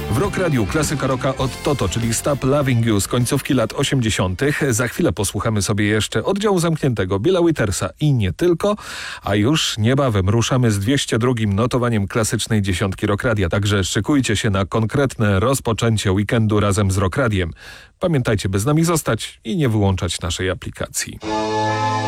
W Rock Radiu klasyka rocka od Toto, czyli Stop Loving You z końcówki lat 80. Za chwilę posłuchamy sobie jeszcze oddziału zamkniętego Billa Withersa i nie tylko, a już niebawem ruszamy z 202. notowaniem klasycznej dziesiątki Rock Radia. Także szykujcie się na konkretne rozpoczęcie weekendu razem z Rock Radiem. Pamiętajcie, by z nami zostać i nie wyłączać naszej aplikacji.